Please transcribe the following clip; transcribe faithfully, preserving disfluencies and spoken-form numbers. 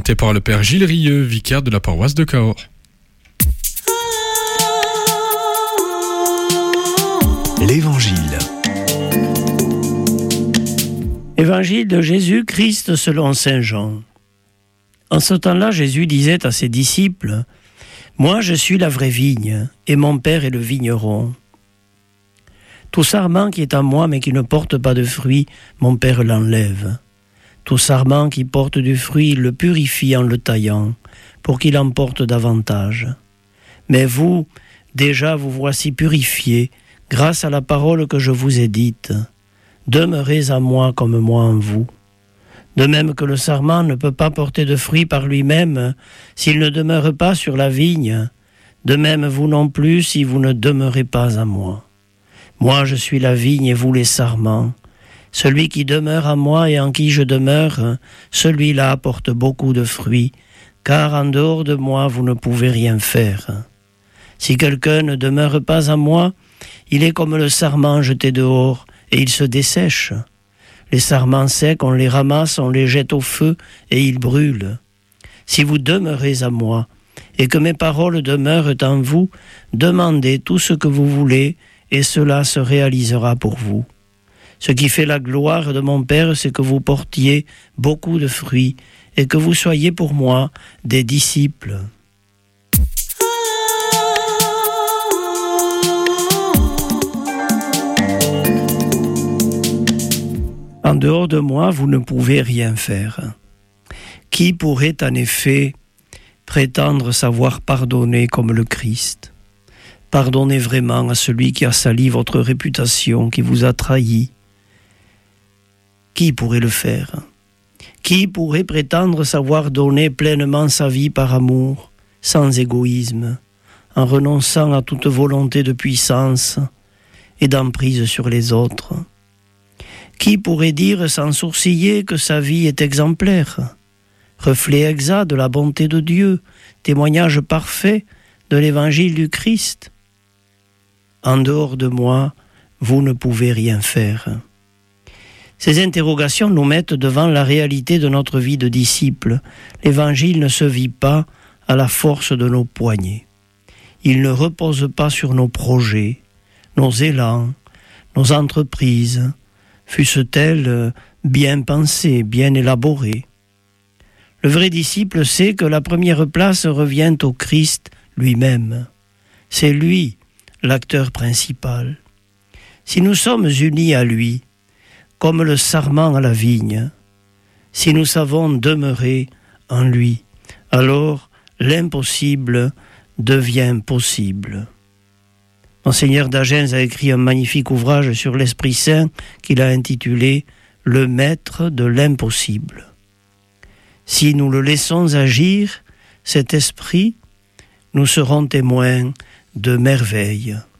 présenté par le Père Gilles Rieux, vicaire de la paroisse de Cahors. L'Évangile. Évangile de Jésus-Christ selon saint Jean. En ce temps-là, Jésus disait à ses disciples : « Moi, je suis la vraie vigne, et mon Père est le vigneron. Tout sarment qui est en moi, mais qui ne porte pas de fruit, mon Père l'enlève. Tout sarment qui porte du fruit, il le purifie en le taillant, pour qu'il en porte davantage. Mais vous, déjà vous voici purifiés, grâce à la parole que je vous ai dite. Demeurez en moi comme moi en vous. De même que le sarment ne peut pas porter de fruit par lui-même s'il ne demeure pas sur la vigne, de même vous non plus si vous ne demeurez pas en moi. Moi je suis la vigne et vous les sarments. Celui qui demeure en moi et en qui je demeure, celui-là apporte beaucoup de fruits, car en dehors de moi vous ne pouvez rien faire. Si quelqu'un ne demeure pas en moi, il est comme le sarment jeté dehors, et il se dessèche. Les sarments secs, on les ramasse, on les jette au feu, et ils brûlent. Si vous demeurez en moi, et que mes paroles demeurent en vous, demandez tout ce que vous voulez, et cela se réalisera pour vous. Ce qui fait la gloire de mon Père, c'est que vous portiez beaucoup de fruits, et que vous soyez pour moi des disciples. En dehors de moi, vous ne pouvez rien faire. Qui pourrait en effet prétendre savoir pardonner comme le Christ ? Pardonnez vraiment à celui qui a sali votre réputation, qui vous a trahi. Qui pourrait le faire ? Qui pourrait prétendre savoir donner pleinement sa vie par amour, sans égoïsme, en renonçant à toute volonté de puissance et d'emprise sur les autres ? Qui pourrait dire sans sourciller que sa vie est exemplaire, reflet exact de la bonté de Dieu, témoignage parfait de l'évangile du Christ ? En dehors de moi, vous ne pouvez rien faire. Ces interrogations nous mettent devant la réalité de notre vie de disciple. L'évangile ne se vit pas à la force de nos poignets. Il ne repose pas sur nos projets, nos élans, nos entreprises, fussent-elles bien pensées, bien élaborées. Le vrai disciple sait que la première place revient au Christ lui-même. C'est lui l'acteur principal. Si nous sommes unis à lui, comme le sarment à la vigne, si nous savons demeurer en lui, alors l'impossible devient possible. Monseigneur d'Agens a écrit un magnifique ouvrage sur l'Esprit Saint qu'il a intitulé « Le maître de l'impossible ». Si nous le laissons agir, cet esprit, nous serons témoins de merveilles.